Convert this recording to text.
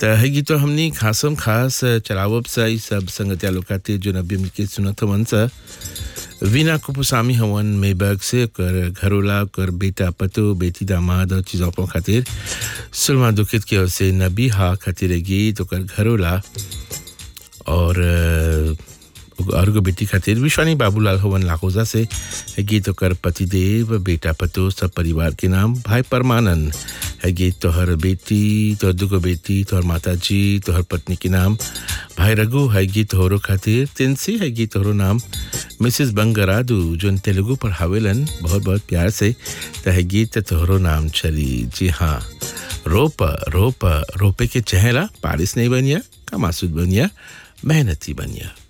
है गीत तो हमनी खासम खास चलावब सा ई सब संगतिया लोग खातिर जो नबी मिलके सुनत हवन सा वीना कुपुसामी हवन मेबर्ग से कर घरोला कर बेटा पतो बेटी दामाद और चीज़ों पर खातिर सुलमा दुखित की ओर से नबी हा खातिर गीत कर घरोला और गो बेटी खातिर विश्वानी बाबूलाल हवन लाखोजा से गीत कर पतिदेव बेटा पतो सब परिवार के नाम भाई परमानंद है गीत तोहर बेटी तोहर दुगो बेटी तोहर माता जी तोहर पत्नी के नाम भाई रघु है गीत तोहरो खातिर तिनसी है गीत तोहरो नाम मिसेस बंगरादू जो तेलुगु पर हावेलन बहुत बहुत प्यार से है गीत तोहरो नाम चली जी हाँ रोपे के चेहरा पारिस नहीं बनिया का मासूद बनिया मेहनती बनिया